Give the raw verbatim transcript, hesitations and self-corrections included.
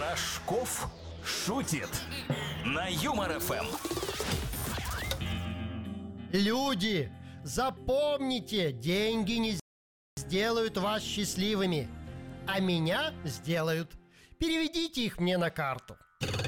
Рожков шутит на Юмор эф эм. Люди, запомните, деньги не сделают вас счастливыми, а меня сделают. Переведите их мне на карту.